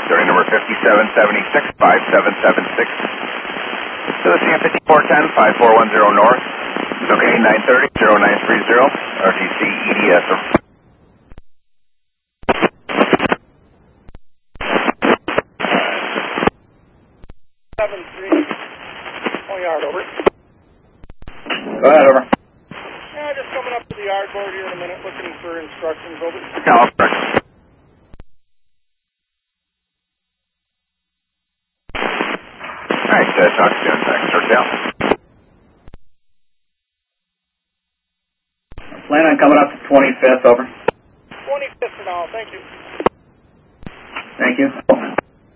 starting number 5776, 5776. So the CM 5410, 5410 north. Okay, 930, 0930, RTC EDS. Yard, over. Go ahead, over. Yeah, just coming up to the yard board here in a minute, looking for instructions, over. Caliper. Alright, talk soon. Thanks, Hotel. Plan on coming up to 25th, over. 25th for now, thank you. Thank you.